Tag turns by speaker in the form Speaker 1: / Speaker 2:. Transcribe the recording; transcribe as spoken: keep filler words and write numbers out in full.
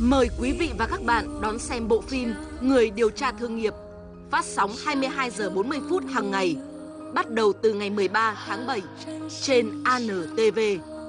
Speaker 1: Mời quý vị và các bạn đón xem bộ phim Người điều tra thương nghiệp, phát sóng hai mươi hai giờ bốn mươi phút hàng ngày, bắt đầu từ ngày mười ba tháng bảy trên a en tê vê.